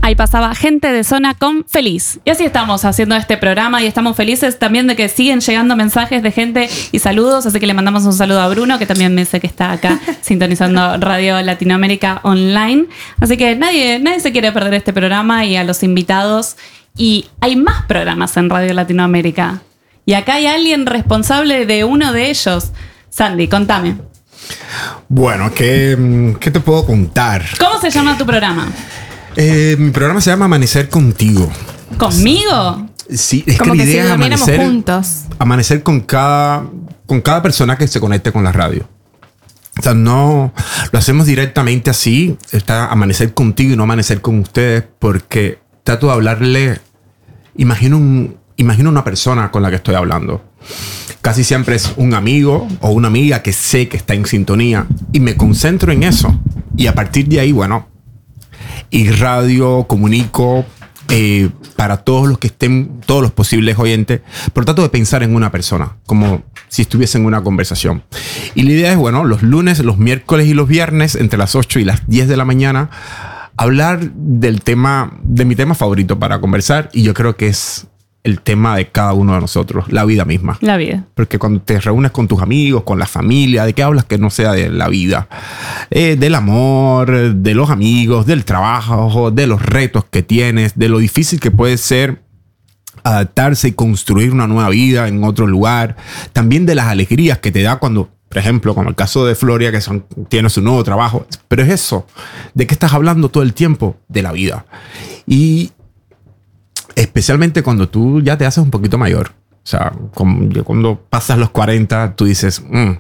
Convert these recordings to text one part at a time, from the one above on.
Ahí pasaba Gente de Zona con Feliz. Y así estamos haciendo este programa y estamos felices también de que siguen llegando mensajes de gente y saludos. Así que le mandamos un saludo a Bruno, que también me sé que está acá sintonizando Radio Latinoamérica Online. Así que nadie se quiere perder este programa y a los invitados. Y hay más programas en Radio Latinoamérica. Y acá hay alguien responsable de uno de ellos. Sandy, contame. Bueno, ¿qué te puedo contar? ¿Cómo se llama tu programa? Mi programa se llama Amanecer Contigo. ¿Conmigo? Sí, es como que la que idea si es durmiéramos amanecer, juntos. amanecer con cada persona que se conecte con la radio. O sea, no lo hacemos directamente así. Está amanecer contigo y no amanecer con ustedes, porque trato de hablarle. Imagino una persona con la que estoy hablando. Casi siempre es un amigo o una amiga que sé que está en sintonía y me concentro en eso. Y a partir de ahí, bueno, irradio, comunico para todos los que estén, todos los posibles oyentes, pero trato de pensar en una persona, como si estuviese en una conversación. Y la idea es, bueno, los lunes, los miércoles y los viernes, entre las 8 y las 10 de la mañana, hablar de mi tema favorito para conversar, y yo creo que es el tema de cada uno de nosotros, la vida misma. La vida. Porque cuando te reúnes con tus amigos, con la familia, ¿de qué hablas que no sea de la vida? Del amor, de los amigos, del trabajo, de los retos que tienes, de lo difícil que puede ser adaptarse y construir una nueva vida en otro lugar. También de las alegrías que te da cuando, por ejemplo, como el caso de Floria, que tiene su nuevo trabajo. Pero es eso. ¿De qué estás hablando todo el tiempo? De la vida. Y especialmente cuando tú ya te haces un poquito mayor. O sea, cuando pasas los 40, tú dices,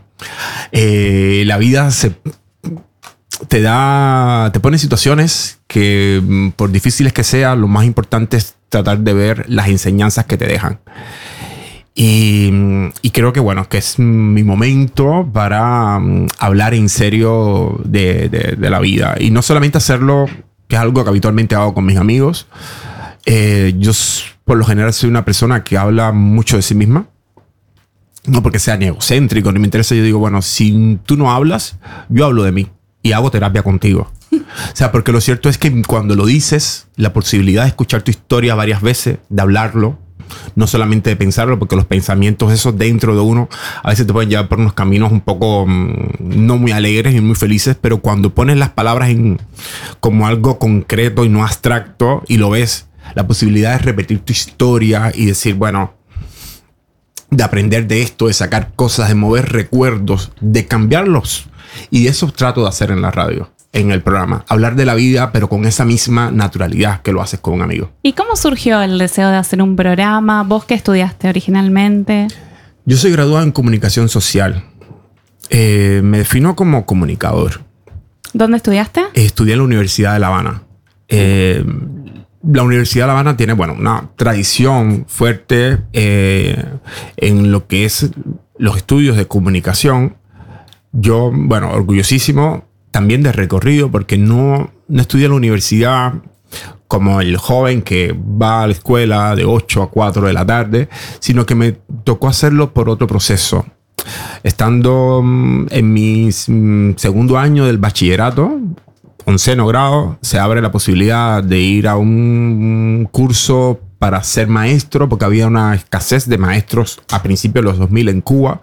la vida te pone situaciones que, por difíciles que sean, lo más importante es tratar de ver las enseñanzas que te dejan. Y creo que, bueno, que es mi momento para hablar en serio de la vida. Y no solamente hacerlo, que es algo que habitualmente hago con mis amigos. Yo por lo general soy una persona que habla mucho de sí misma. No porque sea ni egocéntrico, ni me interesa. Yo digo, bueno, si tú no hablas, yo hablo de mí y hago terapia contigo. O sea, porque lo cierto es que cuando lo dices, la posibilidad de escuchar tu historia varias veces, de hablarlo, no solamente de pensarlo, porque los pensamientos esos dentro de uno a veces te pueden llevar por unos caminos un poco no muy alegres y muy felices, pero cuando pones las palabras como algo concreto y no abstracto y lo ves, la posibilidad de repetir tu historia y decir, bueno, de aprender de esto, de sacar cosas, de mover recuerdos, de cambiarlos. Y eso trato de hacer en la radio, en el programa. Hablar de la vida, pero con esa misma naturalidad que lo haces con un amigo. ¿Y cómo surgió el deseo de hacer un programa? ¿Vos qué estudiaste originalmente? Yo soy graduado en comunicación social. Me defino como comunicador. ¿Dónde estudiaste? Estudié en la Universidad de La Habana. La Universidad de La Habana tiene, bueno, una tradición fuerte en lo que es los estudios de comunicación. Yo, bueno, orgullosísimo también de recorrido, porque no estudié en la universidad como el joven que va a la escuela de 8 a 4 de la tarde, sino que me tocó hacerlo por otro proceso. Estando en mi segundo año del bachillerato, 11º grado, se abre la posibilidad de ir a un curso para ser maestro, porque había una escasez de maestros a principios de los 2000 en Cuba.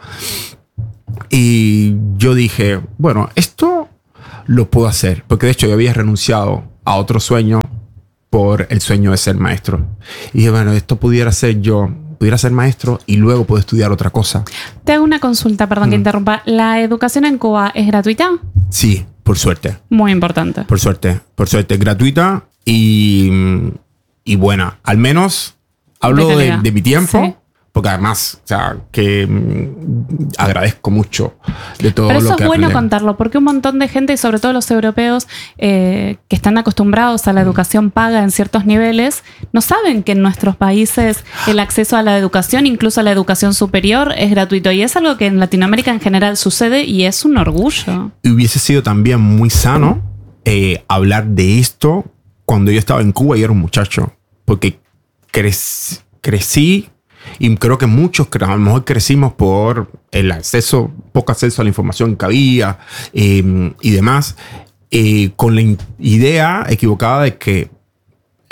Y yo dije, bueno, esto lo puedo hacer, porque de hecho yo había renunciado a otro sueño por el sueño de ser maestro. Y dije, bueno, esto pudiera ser maestro y luego puedo estudiar otra cosa. Te hago una consulta, perdón que interrumpa. ¿La educación en Cuba es gratuita? Sí, por suerte. Muy importante. Por suerte, gratuita y buena. Al menos hablo de mi tiempo. Sí. Porque además, o sea, que agradezco mucho de todo lo que aprendí. Pero eso es bueno contarlo, porque un montón de gente, y sobre todo los europeos, que están acostumbrados a la educación paga en ciertos niveles, no saben que en nuestros países el acceso a la educación, incluso a la educación superior, es gratuito. Y es algo que en Latinoamérica en general sucede y es un orgullo. Y hubiese sido también muy sano hablar de esto cuando yo estaba en Cuba y era un muchacho. Porque crecí. Y creo que muchos a lo mejor crecimos por el poco acceso a la información que había y demás, con la idea equivocada de que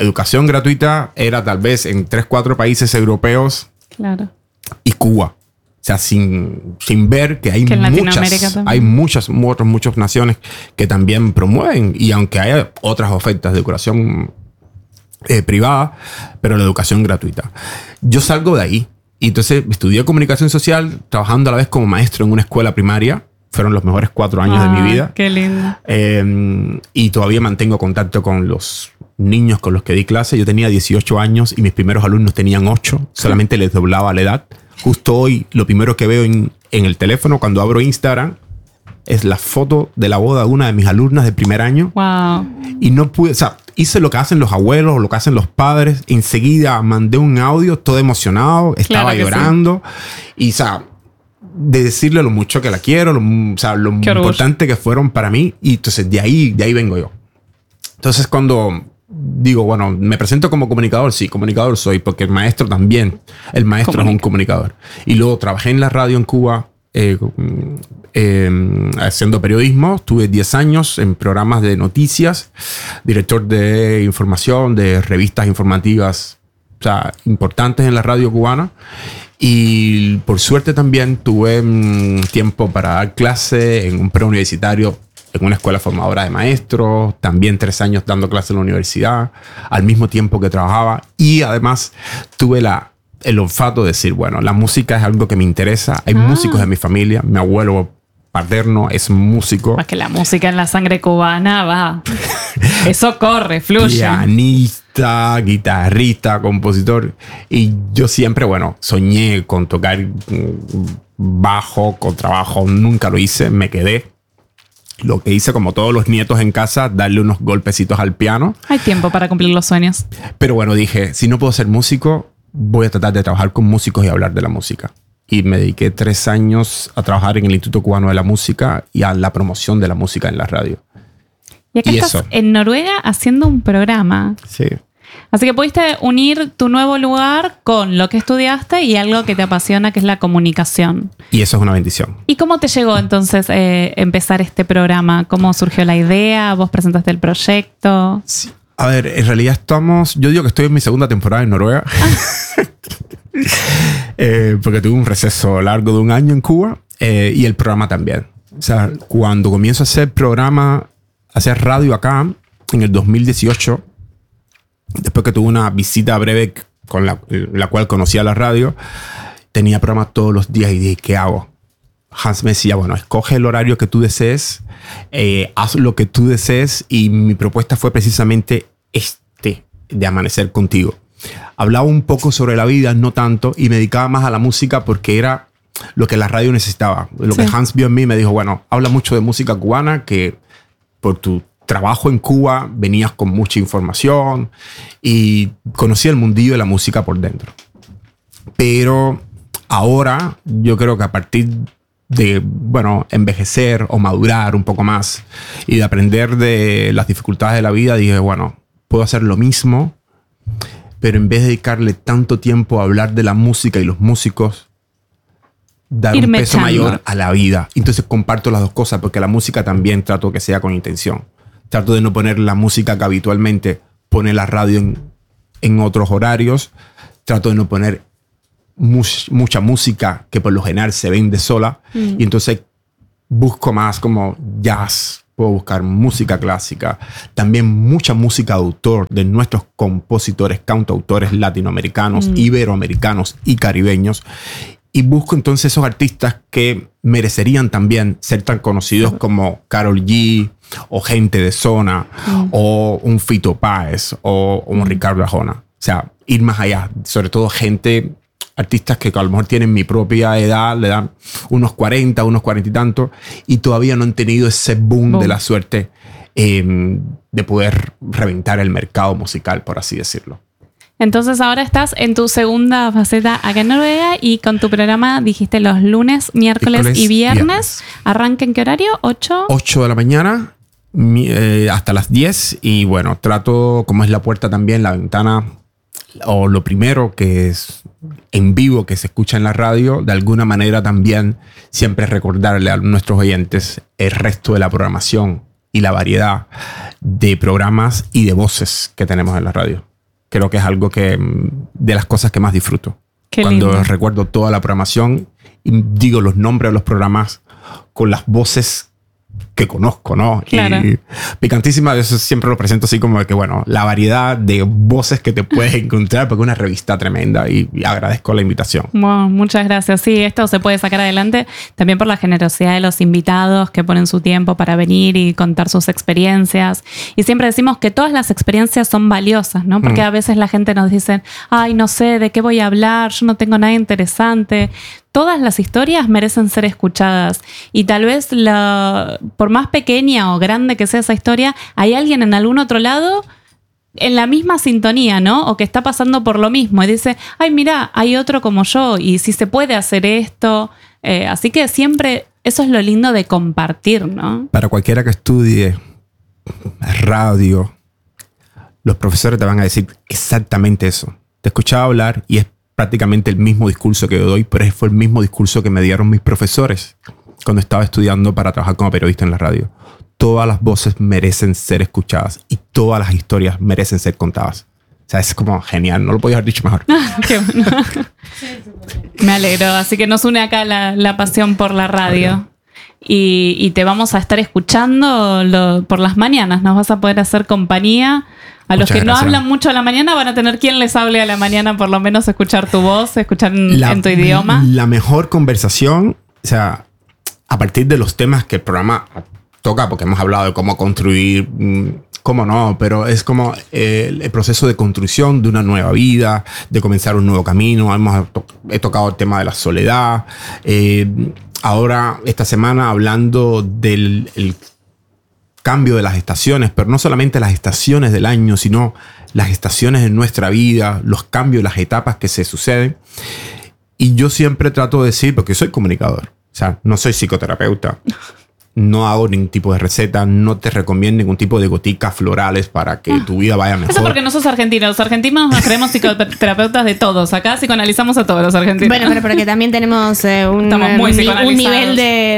educación gratuita era tal vez en 3, 4 países europeos. Claro. Y Cuba. O sea, sin ver que hay muchas naciones que también promueven. Y aunque haya otras ofertas de educación privada, pero la educación gratuita. Yo salgo de ahí. Y entonces estudié comunicación social, trabajando a la vez como maestro en una escuela primaria. Fueron los mejores 4 años de mi vida. Qué lindo. Y todavía mantengo contacto con los niños con los que di clase. Yo tenía 18 años y mis primeros alumnos tenían 8. Solamente les doblaba la edad. Justo hoy, lo primero que veo en el teléfono cuando abro Instagram es la foto de la boda de una de mis alumnas de primer año. Wow. Y no pude, o sea, hice lo que hacen los abuelos, lo que hacen los padres. Enseguida mandé un audio todo emocionado, estaba llorando. Sí. Y, o sea, de decirle lo mucho que la quiero, lo importante que fueron para mí. Y entonces de ahí vengo yo. Entonces cuando digo, bueno, me presento como comunicador, sí, comunicador soy, porque el maestro también, es un comunicador. Y luego trabajé en la radio en Cuba haciendo periodismo. Tuve 10 años en programas de noticias, director de información, de revistas informativas, o sea, importantes en la radio cubana. Y por suerte también tuve tiempo para dar clase en un preuniversitario en una escuela formadora de maestros, también 3 años dando clase en la universidad, al mismo tiempo que trabajaba. Y además tuve el olfato de decir, bueno, la música es algo que me interesa. Hay músicos en mi familia. Mi abuelo paterno es músico. Es que la música en la sangre cubana va. Eso corre, fluye. Pianista, guitarrista, compositor. Y yo siempre, bueno, soñé con tocar bajo, con trabajo. Nunca lo hice, me quedé. Lo que hice, como todos los nietos en casa, darle unos golpecitos al piano. Hay tiempo para cumplir los sueños. Pero bueno, dije, si no puedo ser músico, voy a tratar de trabajar con músicos y hablar de la música. Y me dediqué 3 años a trabajar en el Instituto Cubano de la Música y a la promoción de la música en la radio. Y acá estás en Noruega haciendo un programa. Sí. Así que pudiste unir tu nuevo lugar con lo que estudiaste y algo que te apasiona, que es la comunicación. Y eso es una bendición. ¿Y cómo te llegó entonces empezar este programa? ¿Cómo surgió la idea? ¿Vos presentaste el proyecto? Sí. A ver, en realidad yo digo que estoy en mi 2ª temporada en Noruega. Porque tuve un receso largo de 1 año en Cuba y el programa también. O sea, cuando comienzo a hacer radio acá, en el 2018, después que tuve una visita breve con la cual conocía la radio, tenía programa todos los días y dije, ¿qué hago? Hans me decía, bueno, escoge el horario que tú desees, haz lo que tú desees, y mi propuesta fue precisamente de Amanecer Contigo. Hablaba un poco sobre la vida, no tanto, y me dedicaba más a la música porque era lo que la radio necesitaba. Lo que Hans vio en mí, me dijo, bueno, habla mucho de música cubana, que por tu trabajo en Cuba venías con mucha información y conocía el mundillo de la música por dentro. Pero ahora yo creo que a partir de, bueno, envejecer o madurar un poco más y de aprender de las dificultades de la vida, dije, bueno, puedo hacer lo mismo, pero en vez de dedicarle tanto tiempo a hablar de la música y los músicos, dar un peso mayor a la vida. Entonces comparto las dos cosas, porque la música también trato que sea con intención. Trato de no poner la música que habitualmente pone la radio en otros horarios. Trato de no poner mucha música que por lo general se vende sola. Y entonces busco más como jazz. Puedo buscar música clásica. También mucha música de autor de nuestros compositores, cantautores latinoamericanos, iberoamericanos y caribeños. Y busco entonces esos artistas que merecerían también ser tan conocidos como Karol G, o Gente de Zona, o un Fito Páez, o un Ricardo Arjona. O sea, ir más allá. Sobre todo artistas que a lo mejor tienen mi propia edad, le dan unos 40, unos 40 y tantos, y todavía no han tenido ese boom de la suerte de poder reventar el mercado musical, por así decirlo. Entonces ahora estás en tu segunda faceta acá en Noruega y con tu programa dijiste los lunes, miércoles y viernes. ¿Arranca en qué horario? ¿8? 8 de la mañana hasta las 10. Y bueno, trato, como es la puerta también, la ventana, o lo primero que es en vivo que se escucha en la radio, de alguna manera también siempre recordarle a nuestros oyentes el resto de la programación y la variedad de programas y de voces que tenemos en la radio. creo que es algo que de las cosas que más disfruto. Qué Cuando lindo. recuerdo toda la programación y digo los nombres de los programas con las voces que conozco, ¿no? Claro. Y Picantísima, eso siempre lo presento así como que, bueno, la variedad de voces que te puedes encontrar, porque es una revista tremenda y agradezco la invitación. Bueno, muchas gracias. Sí, esto se puede sacar adelante también por la generosidad de los invitados que ponen su tiempo para venir y contar sus experiencias. Y siempre decimos que todas las experiencias son valiosas, ¿no? Porque a veces la gente nos dice, ay, no sé de qué voy a hablar, yo no tengo nada interesante. Todas las historias merecen ser escuchadas y tal vez por más pequeña o grande que sea esa historia, hay alguien en algún otro lado en la misma sintonía, ¿no? O que está pasando por lo mismo y dice, ay, mira, hay otro como yo y si se puede hacer esto. Así que siempre eso es lo lindo de compartir, ¿no? Para cualquiera que estudie radio, los profesores te van a decir exactamente eso. Te escuchaba hablar y es prácticamente el mismo discurso que yo doy, pero fue el mismo discurso que me dieron mis profesores cuando estaba estudiando para trabajar como periodista en la radio. Todas las voces merecen ser escuchadas y todas las historias merecen ser contadas. O sea, es como genial, no lo podía haber dicho mejor. Qué bueno. Me alegro, así que nos une acá la pasión por la radio. Y te vamos a estar escuchando por las mañanas, nos vas a poder hacer compañía. A los Muchas que no gracias. hablan mucho a la mañana van a tener quien les hable a la mañana, por lo menos escuchar tu voz, escuchar en tu idioma. La mejor conversación, o sea, a partir de los temas que el programa toca, porque hemos hablado de cómo construir, cómo no, pero es como el proceso de construcción de una nueva vida, de comenzar un nuevo camino. He tocado el tema de la soledad. Ahora, esta semana, hablando del cambio de las estaciones, pero no solamente las estaciones del año, sino las estaciones en nuestra vida, los cambios, las etapas que se suceden. Y yo siempre trato de decir, porque soy comunicador, o sea, no soy psicoterapeuta, no hago ningún tipo de receta, no te recomiendo ningún tipo de goticas florales para que tu vida vaya mejor. Eso porque no sos argentino. Los argentinos nos creemos psicoterapeutas de todos. Acá psicoanalizamos a todos los argentinos. Bueno, pero porque también tenemos Estamos muy un psicoanalizados. nivel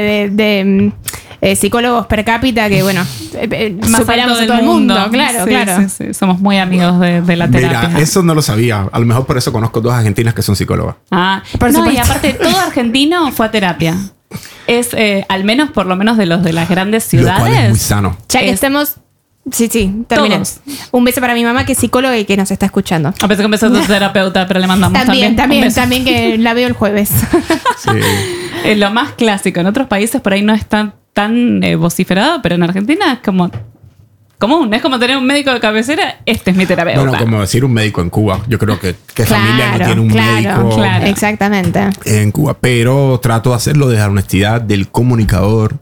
de psicólogos per cápita que, bueno, Más superamos alto a todo el mundo. Claro, Sí, claro. sí, sí. Somos muy amigos de la terapia. Mira, eso no lo sabía. A lo mejor por eso conozco dos argentinas que son psicólogas. Por no, y supuesto. aparte, todo argentino fue a terapia. Es, al menos, por lo menos de los de las grandes Lo cual es muy ciudades. sano. Ya que Es- estemos... Sí, terminemos. Todos. Un beso para mi mamá, que es psicóloga y que nos está escuchando. A pesar que empezó tu terapeuta, pero le mandamos también. Un beso. También que la veo el jueves. Sí. Es lo más clásico. En otros países por ahí no es tan vociferado, pero en Argentina es como común. Es como tener un médico de cabecera. Este es mi terapeuta. Bueno, como decir un médico en Cuba. Yo creo que familia no tiene un médico claro. Exactamente. en Cuba. Pero trato de hacerlo desde la honestidad del comunicador,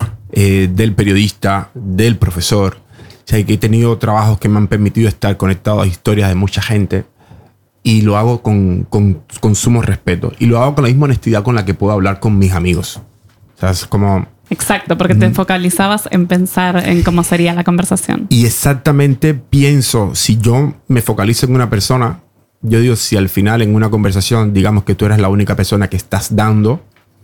del periodista, del profesor. O sea, que he tenido trabajos que me han permitido estar conectado a historias de mucha gente. Y lo hago con sumo respeto. Y lo hago con la misma honestidad con la que puedo hablar con mis amigos. O sea, es como... Exacto, porque te focalizabas en pensar en cómo sería la conversación. Y exactamente pienso, si yo me focalizo en una persona, yo digo, si al final en una conversación, digamos que tú eres la única persona que estás dando,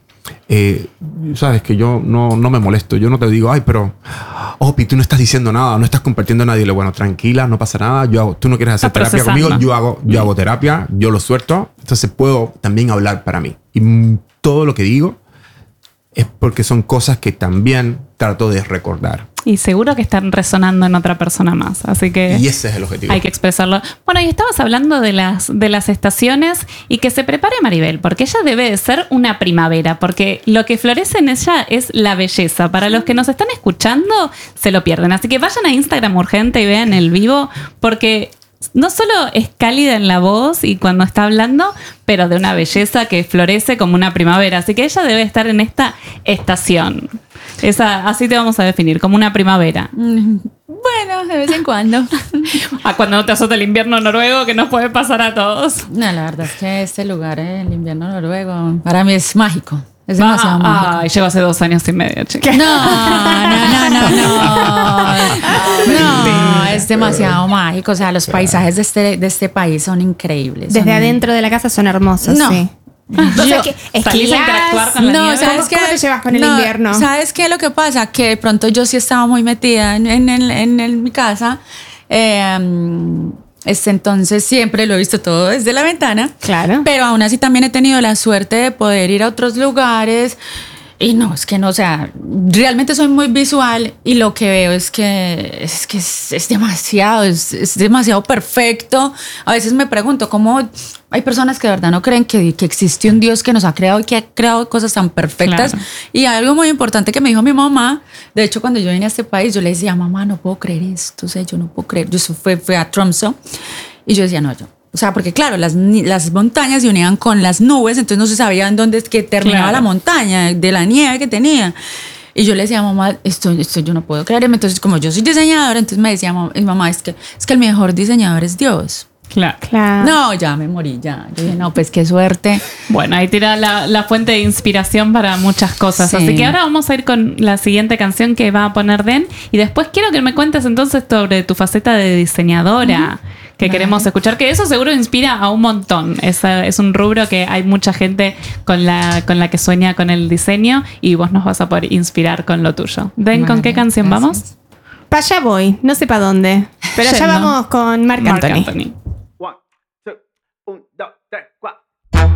sabes que yo no me molesto. Yo no te digo, ay, pero, Opi, tú no estás diciendo nada, no estás compartiendo nada. Y le, bueno, tranquila, no pasa nada. Tú no quieres hacer Estás terapia procesando. conmigo, yo hago terapia, yo lo suelto. Entonces puedo también hablar para mí. Y todo lo que digo es porque son cosas que también trato de recordar. Y seguro que están resonando en otra persona más. Así que Y ese es el objetivo. hay que expresarlo. Bueno, y estabas hablando de las estaciones y que se prepare Maribel, porque ella debe de ser una primavera, porque lo que florece en ella es la belleza. Para los que nos están escuchando, se lo pierden. Así que vayan a Instagram urgente y vean el vivo, porque no solo es cálida en la voz y cuando está hablando, pero de una belleza que florece como una primavera. Así que ella debe estar en esta estación. Así te vamos a definir, como una primavera. Bueno, de vez en cuando. Cuando no te azota el invierno noruego, que nos puede pasar a todos. No, la verdad es que este lugar, el invierno noruego, para mí es mágico. Es demasiado mágico. Ay, llevo hace 2 años y medio, chica. No, es demasiado mágico. O sea, los paisajes de este país son increíbles. Desde Son- adentro de la casa son hermosos, No. sí. O sea, que ¿Salís a interactuar con la No, nieve? ¿sabes qué? ¿Cómo te llevas con el No, invierno? ¿Sabes qué? Lo que pasa que de pronto yo sí estaba muy metida en mi casa. Entonces siempre lo he visto todo desde la ventana. Claro. Pero aún así también he tenido la suerte de poder ir a otros lugares. Y no, es que no, o sea, realmente soy muy visual y lo que veo es demasiado, es demasiado perfecto. A veces me pregunto cómo hay personas que de verdad no creen que existe un Dios que nos ha creado y que ha creado cosas tan perfectas. Claro. Y algo muy importante que me dijo mi mamá, de hecho cuando yo vine a este país, yo le decía, mamá, no puedo creer esto, o sea, yo no puedo creer. Yo fui a Tromsø y yo decía, no, yo... O sea, porque claro, las montañas se unían con las nubes, entonces no se sabía en dónde es que terminaba Claro. la montaña, de la nieve que tenía. Y yo le decía a mamá, esto yo no puedo creerme. Entonces, como yo soy diseñadora, entonces me decía mi mamá, es que el mejor diseñador es Dios. Claro. Claro. No, ya me morí, ya. Yo dije, no, pues qué suerte. Bueno, ahí tira la fuente de inspiración para muchas cosas. Sí. Así que ahora vamos a ir con la siguiente canción que va a poner Den. Y después quiero que me cuentes entonces sobre tu faceta de diseñadora. Que queremos escuchar, que eso seguro inspira a un montón. Es un rubro que hay mucha gente con la que sueña con el diseño y vos nos vas a poder inspirar con lo tuyo. Den, ¿con qué canción Gracias. vamos? Para allá voy, no sé para dónde. Pero allá Yendo. vamos con Marc Anthony. Anthony. 1, 2, 1, 2.